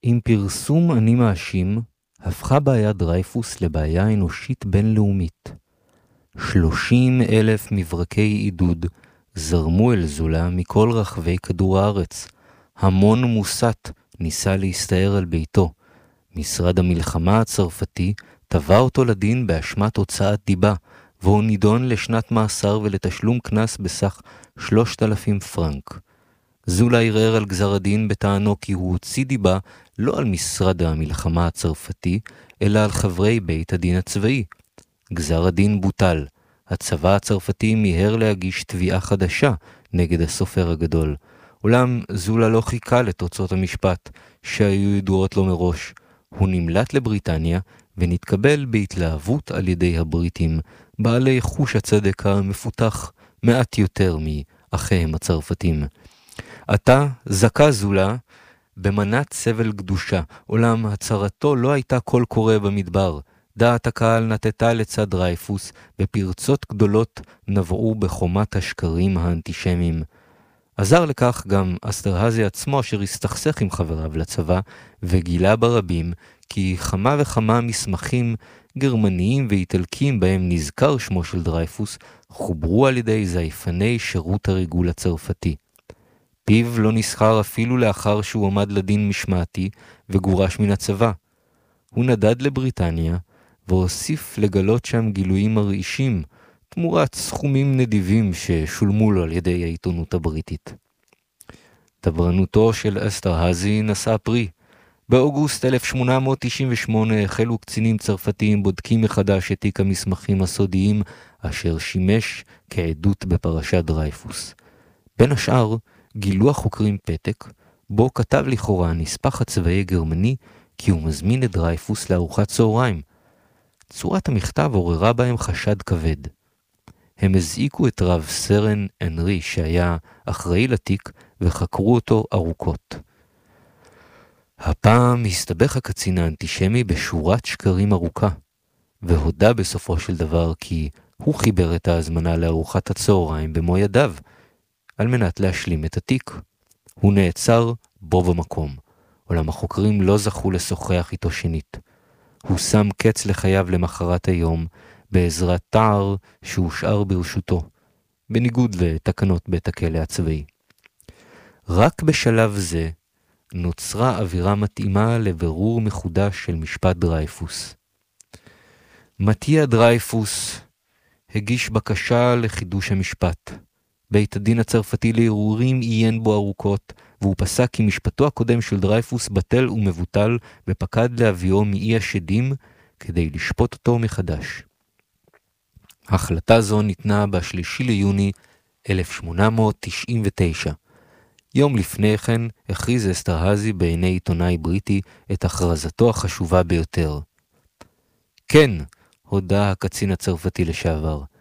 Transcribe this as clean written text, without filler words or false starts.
עם פרסום אני מאשים, הפכה בעיית דרייפוס לבעיה אנושית בינלאומית. 30,000 מברקי עידוד זרמו אל זולה מכל רחבי כדור הארץ. המון מוסת ניסה להסתער על ביתו. משרד המלחמה הצרפתי תבע אותו לדין באשמת הוצאת דיבה, והוא נידון לשנת מאסר ולתשלום קנס בסך 3,000 פרנק. זולה ערער על גזר הדין בטענו כי הוא הוציא דיבה לא על משרד המלחמה הצרפתי, אלא על חברי בית הדין הצבאי. גזר הדין בוטל. הצבא הצרפתי מיהר להגיש תביעה חדשה נגד הסופר הגדול. אולם זולה לא חיכה לתוצאות המשפט שהיו ידועות לו מראש. הוא נמלט לבריטניה ונתקבל בהתלהבות על ידי הבריטים, בעלי חוש הצדק המפותח מעט יותר מאחיהם הצרפתים. עתה זכה זולה במנת סבל קדושה, אולם הצהרתו לא הייתה קול קורא במדבר. דעת הקהל נטטה לצד דרייפוס, ופרצות גדולות נבעו בחומת השקרים האנטישמיים. עזר לכך גם אסטרהזי עצמו, אשר הסתכסך עם חבריו לצבא, וגילה ברבים כי כמה וכמה מסמכים גרמניים ואיטלקיים בהם נזכר שמו של דרייפוס, חוברו על ידי זייפני שירות הריגול הצרפתי. פיו לא נסחר אפילו לאחר שהוא עמד לדין משמעתי וגורש מן הצבא. הוא נדד לבריטניה והוסיף לגלות שם גילויים מרעישים, תמורת סכומים נדיבים ששולמו לו על ידי העיתונות הבריטית. דברנותו של אסטרהזי נשא פרי. באוגוסט 1898 החלו קצינים צרפתיים בודקים מחדש את תיק המסמכים הסודיים, אשר שימש כעדות בפרשת דרייפוס. בין השאר, גילו החוקרים פתק, בו כתב לכאורה הנספח הצבאי גרמני כי הוא מזמין את דרייפוס לארוחת צהריים. צורת המכתב עוררה בהם חשד כבד. הם הזעיקו את רב סרן אנרי שהיה אחראי לתיק וחקרו אותו ארוכות. הפעם הסתבך הקצין האנטישמי בשורת שקרים ארוכה, והודה בסופו של דבר כי הוא חיבר את ההזמנה לארוחת הצהריים במו ידיו, על מנת להשלים את התיק. הוא נעצר בו במקום, אולם החוקרים לא זכו לשוחח איתו שנית. הוא שם קץ לחייו למחרת היום, בעזרת תער שהושאר ברשותו, בניגוד לתקנות בית הכלא הצבאי. רק בשלב זה נוצרה אווירה מתאימה לבירור מחודש של משפט דרייפוס. מתיה דרייפוס הגיש בקשה לחידוש המשפט. בית הדין הצרפתי לערעורים עיין בו ארוכות, והוא פסק כי משפטו הקודם של דרייפוס בטל ומבוטל, ופקד להביאו מאי השדים כדי לשפוט אותו מחדש. החלטה זו ניתנה ב3 ליוני 1899. יום לפני כן הכריז אסטרהזי בעיני עיתונאי בריטי את הכרזתו החשובה ביותר. כן, הודה הקצין הצרפתי לשעבר,